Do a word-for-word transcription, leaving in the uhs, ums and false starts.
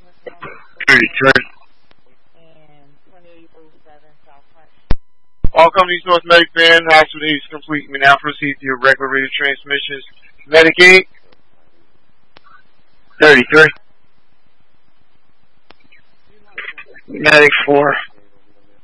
thirty-three. And twenty-eight oh seven Southwest. All companies North Medic Band, hospital needs complete. We now proceed to your regular radio transmissions. Medicaid. thirty-three. Medic four.